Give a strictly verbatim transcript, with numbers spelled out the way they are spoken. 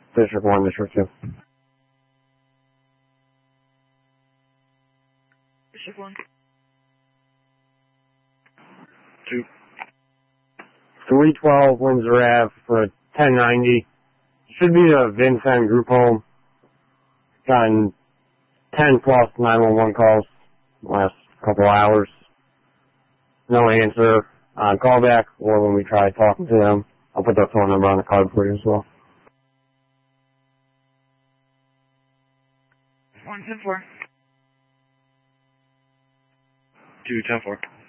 District one, District two. District one. Two. three twelve Windsor Ave for ten ninety. Should be the Vincent group home. Gotten ten plus nine one one calls last couple hours. No answer on callback or when we try talking to them. I'll put that phone number on the card for you as well. One ten four. Two ten four.